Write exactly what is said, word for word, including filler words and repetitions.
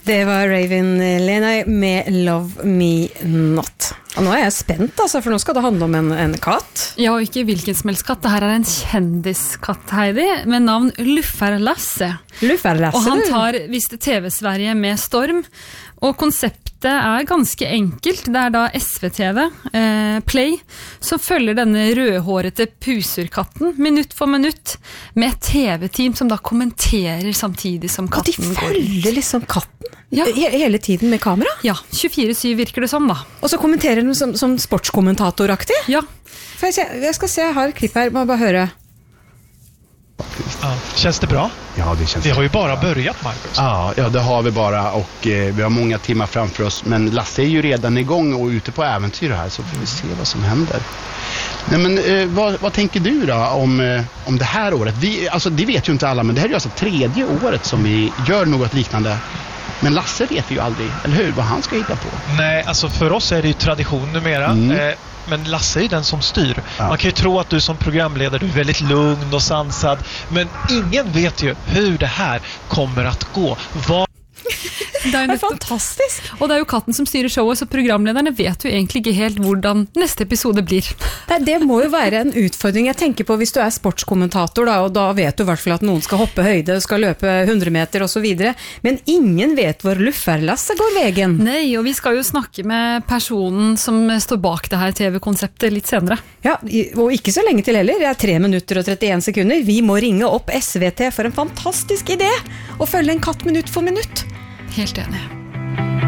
Det var Raven Lena med Love Me Not. Og nå er jeg spent, altså, for nå skal det handle om en, en katt. Ja, og ikke hvilken som helst katt. Det her er en kjendiskatt, Heidi, med navn Luffer Lasse. Luffer Lasse, og han tar visst T V-Sverige med storm. Og konseptet er ganske enkelt. Det er da S V T V, eh, Play, som følger denne rødhårete puserkatten minutt for minutt, med et T V-team som da kommenterer samtidig som katten går. Og de følger liksom katten? Ja. Hele tiden med kamera? Ja, tjugofire syv virker det som da. Og så kommenterer de som, som sportskommentatoraktig? Ja. For jeg, se, jeg skal se, jeg har et klipp her, må bare høre. Ja, känns det bra? Ja, det känns. Vi har ju bara börjat, Marcus. Ja, ja, det har vi bara och eh, vi har många timmar framför oss, men Lasse är ju redan igång och ute på äventyr här, så får vi se vad som händer. Nej, men eh, vad, vad tänker du då om eh, om det här året? Vi alltså det vet ju inte alla, men det här är ju alltså tredje året som vi gör något liknande. Men Lasse vet ju aldrig, eller hur, vad han ska hitta på. Nej, alltså för oss är det ju tradition numera. Mm. Eh, men Lasse är den som styr. Ja. Man kan ju tro att du som programledare du är väldigt lugn och sansad. Men ingen vet ju hur det här kommer att gå. Vad Det er, det er fantastisk. Og det er jo katten som styrer showet, så programlederne vet jo egentlig ikke helt hvordan neste episode blir. Det, det må jo være en utfordring. Jeg tenker på hvis du er sportskommentator, da, og da vet du i hvert fall at noen skal hoppe høyde, skal løpe hundre meter og så videre. Men ingen vet hvor Lufferlasse går veien. Nei, og vi skal jo snakke med personen som står bak det her T V-konseptet litt senere. Ja, og ikke så lenge til heller. Det er tre minutter og trettien sekunder. Vi må ringe opp S V T for en fantastisk idé og følge en katt minutt for minutt. Helt enig.